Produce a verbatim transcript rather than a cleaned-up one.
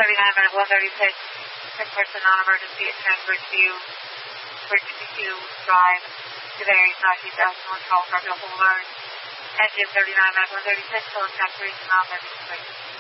thirty-nine minute one thirty-six, ten person non-emergency at ten Bridgeview, Bridgeview Drive, Tiberias, Northeast Elsinore, twelve Cargill Boulevard. Engine thirty-nine minute one thirty-six, full attack reason non-emergency.